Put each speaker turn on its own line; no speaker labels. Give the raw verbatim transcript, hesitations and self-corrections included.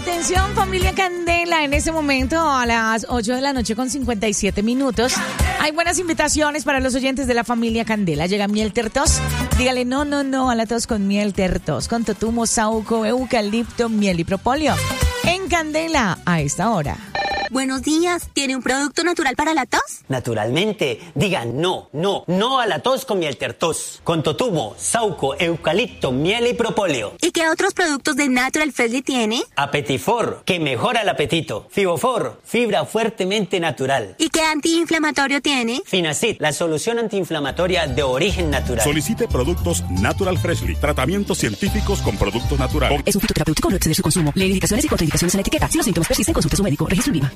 Atención, familia Candela, en este momento a las ocho de la noche con cincuenta y siete minutos. Hay buenas invitaciones para los oyentes de la familia Candela. Llega miel tertos. Dígale no, no, no a la tos con miel tertos. Con totumo, saúco, eucalipto, miel y propóleo. En Candela, a esta hora.
Buenos días, ¿tiene un producto natural para la tos?
Naturalmente, digan no, no, no a la tos con miel tertos. Con totumo, sauco, eucalipto, miel y propóleo.
¿Y qué otros productos de Natural Freshly tiene?
Apetifor, que mejora el apetito. Fibofor, fibra fuertemente natural.
¿Y qué antiinflamatorio tiene?
Finacid, la solución antiinflamatoria de origen natural.
Solicite productos Natural Freshly, tratamientos científicos con productos naturales.
Es un fitoterapéutico, no exceder su consumo. Lee indicaciones y contraindicaciones en la etiqueta. Si los síntomas persisten, consulte a su médico. Registro INVIMA.